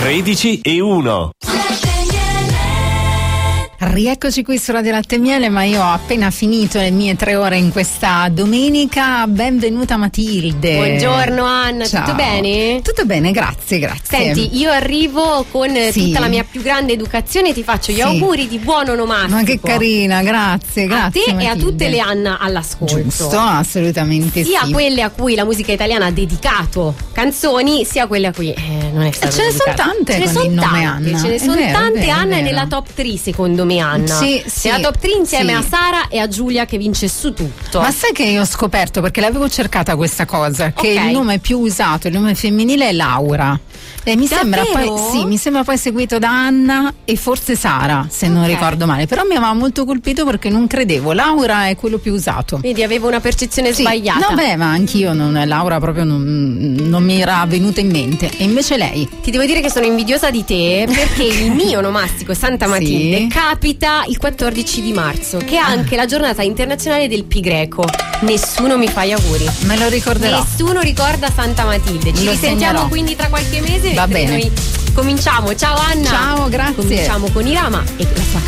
13:1. Rieccoci qui su Radio Latte e Miele, ma io ho appena finito le mie 3 ore in questa domenica. Benvenuta Matilde. Buongiorno Anna, ciao. Tutto bene? Tutto bene, grazie. Senti, io arrivo con tutta la mia più grande educazione, ti faccio gli auguri di buon onomastico. Ma che carina, grazie. A te Matilde. e a tutte le Anna all'ascolto. Giusto, assolutamente sia sì. quelle a cui la musica italiana ha dedicato canzoni, sia quelle a cui non è stato ce ne sono tante ce ne con sono il nome tante, Anna. ce ne È sono vero, tante. è vero, Anna è è vero. nella top 3 secondo me, Anna. Sì, nella top 3 insieme sì. a Sara e a Giulia che vince su tutto. Ma sai che io ho scoperto, perché l'avevo cercata questa cosa, che Ok. il nome più usato, il nome femminile è Laura. E mi sembra poi seguito da Anna e forse Sara, se non ricordo male. Però mi aveva molto colpito perché non credevo. Laura è quello più usato. Vedi, avevo una percezione sbagliata. No, beh, ma anch'io Laura proprio non mi era venuta in mente. E invece lei. Ti devo dire che sono invidiosa di te perché il mio onomastico Santa Matilde Sì. capita il 14 di marzo, che è anche la giornata internazionale del Pi Greco. Nessuno mi fa gli auguri. Me lo ricorderò. Nessuno ricorda Santa Matilde. Ci Lo risentiamo segnerò. quindi tra qualche mese. Va mentre bene. Noi cominciamo. Ciao Anna. Ciao, grazie. Cominciamo con Irama e la sua